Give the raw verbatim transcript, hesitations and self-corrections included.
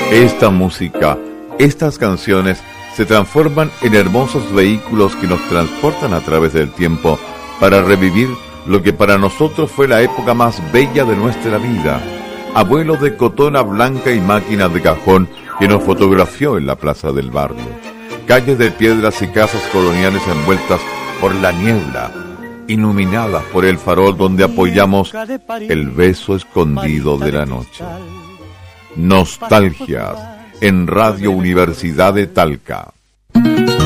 Esta música, estas canciones se transforman en hermosos vehículos que nos transportan a través del tiempo para revivir lo que para nosotros fue la época más bella de nuestra vida. Abuelo de cotona blanca y máquina de cajón que nos fotografió en la plaza del barrio. Calles de piedras y casas coloniales envueltas por la niebla, iluminadas por el farol donde apoyamos el beso escondido de la noche. Nostalgias en Radio Universidad de Talca.